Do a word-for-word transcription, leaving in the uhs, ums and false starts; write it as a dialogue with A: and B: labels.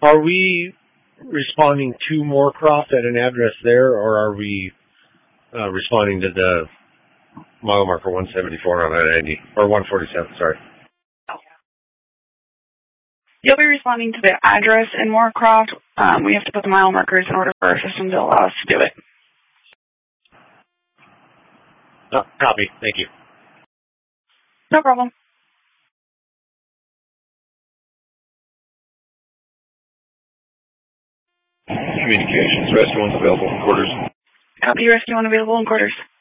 A: Are we responding to Moorcroft at an address there, or are we uh, responding to the mile marker one seventy-four on I ninety, or one forty-seven, sorry?
B: You'll be responding to the address in Moorcroft. Um, we have to put the mile markers in order for our system to allow us to do it.
A: Oh, copy. Thank you.
B: No problem.
C: Communications. Rescue one's available in quarters.
B: Copy. Rescue one available in quarters.